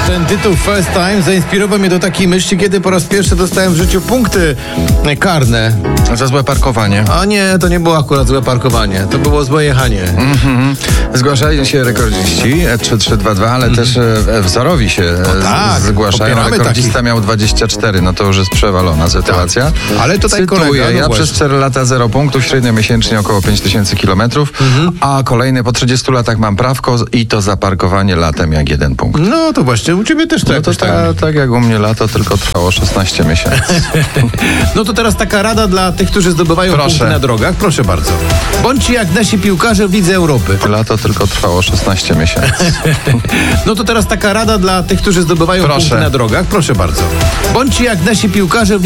Ten tytuł First Time zainspirował mnie do takiej myśli, kiedy po raz pierwszy dostałem w życiu punkty karne. Za złe parkowanie. A nie, to nie było akurat złe parkowanie, to było złe jechanie. Zgłaszają się rekordziści 3322, ale też wzorowi się zgłaszają. popieramy Rekordzista takich. miał 24, no to już jest przewalona sytuacja. Tak. Ale tutaj Cytuję, kolega, no ja właśnie. przez 4 lata 0 punktów, średnio miesięcznie około 5000 kilometrów, a kolejny po 30 latach mam prawko i to za parkowanie latem jak 1 punkt. No to właśnie, u ciebie też to No to jakoś tak. tak jak u mnie lato, tylko trwało 16 miesięcy. No to teraz taka rada dla tych, którzy zdobywają Proszę. punkty na drogach. Proszę bardzo. Bądźcie jak nasi piłkarze w Lidze Europy. Lato tylko trwało 16 miesięcy. No to teraz taka rada dla tych, którzy zdobywają Proszę. punkty na drogach. Proszę bardzo. Bądźcie jak nasi piłkarze w